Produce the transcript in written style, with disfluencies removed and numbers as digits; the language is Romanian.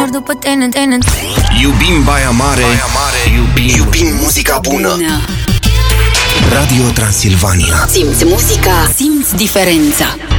după TNT. Iubim Baia Mare, iubim muzica bună. Radio Transilvania. Simți muzica, simți diferența.